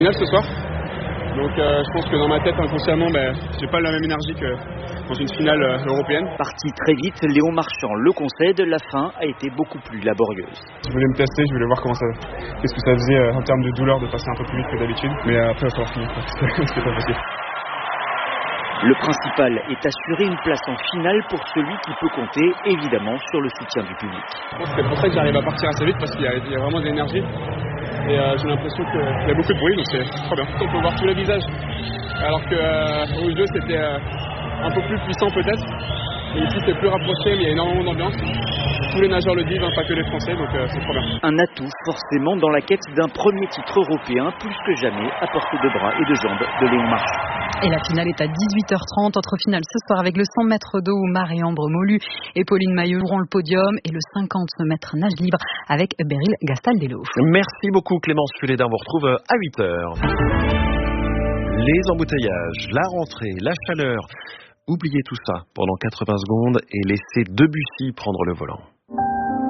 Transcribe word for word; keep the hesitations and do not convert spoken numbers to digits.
Finale ce soir, donc euh, je pense que dans ma tête inconsciemment, ben, j'ai pas la même énergie que dans une finale euh, européenne. Parti très vite, Léon Marchand le concède, la fin a été beaucoup plus laborieuse. Je voulais me tester, je voulais voir comment ça, qu'est-ce que ça faisait euh, en termes de douleur de passer un peu plus vite que d'habitude, mais euh, après il va falloir finir, c'était pas facile. Le principal est assurer une place en finale pour celui qui peut compter évidemment sur le soutien du public. Je pense que c'est pour ça que j'arrive à partir assez vite parce qu'il y a, il y a vraiment de l'énergie et euh, j'ai l'impression qu'il y a beaucoup de bruit donc c'est trop bien. On peut voir tous les visages alors qu'au euh, jeu c'était euh, un peu plus puissant peut-être. Et ici c'est plus rapproché mais il y a énormément d'ambiance. Tous les nageurs le disent, hein, pas que les Français, donc euh, c'est trop bien. Un atout forcément dans la quête d'un premier titre européen, plus que jamais à portée de bras et de jambes de Léon Marchand. Et la finale est à dix-huit heures trente, autre finale ce soir avec le cent mètres d'eau où Marie-Ambre Molu et Pauline Maillot joueront le podium et le cinquante mètres nage libre avec Beryl Gastaldello. Merci beaucoup Clémence Fulédin, on vous retrouve à huit heures. Les embouteillages, la rentrée, la chaleur, oubliez tout ça pendant quatre-vingts secondes et laissez Debussy prendre le volant.